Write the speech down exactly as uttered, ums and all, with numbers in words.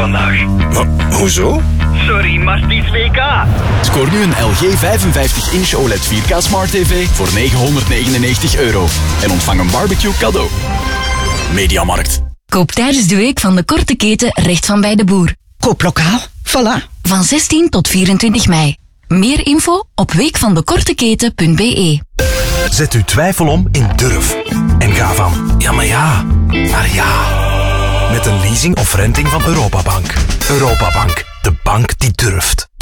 vandaag. Maar, hoezo? Sorry, maar het is W K. Scoor nu een L G vijfenvijftig inch O L E D vier K Smart T V voor negenhonderdnegenennegentig euro. En ontvang een barbecue cadeau. Mediamarkt. Koop tijdens de week van de korte keten recht van bij de boer. Koop lokaal, voilà. Van zestien tot vierentwintig mei. Meer info op weekvandekorteketen punt b e. Zet uw twijfel om in durf. En ga van ja maar ja, naar ja. Met een leasing of renting van Europabank. Europabank, de bank die durft.